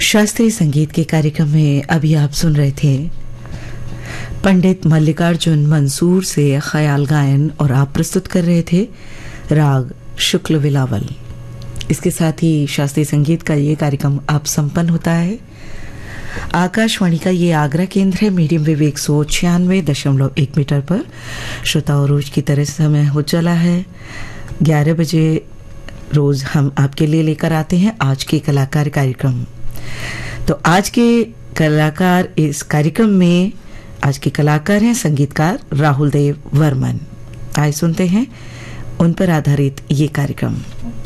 शास्त्रीय संगीत के कार्यक्रम में अभी आप सुन रहे थे पंडित मल्लिकार्जुन मंसूर से ख्याल गायन और आप प्रस्तुत कर रहे थे राग शुक्ल विलावल। इसके साथ ही शास्त्रीय संगीत का ये कार्यक्रम आप संपन्न होता है। आकाशवाणी का ये आगरा केंद्र है। मीडियम वेव 196.1 मीटर पर श्रोताओं रोज की तरह समय हो चला है 11 बजे। रोज हम आपके लिए लेकर आते हैं आज के कलाकार कार्यक्रम। तो आज के कलाकार इस कार्यक्रम में आज के कलाकार हैं संगीतकार राहुल देव वर्मन। आइए सुनते हैं उन पर आधारित ये कार्यक्रम।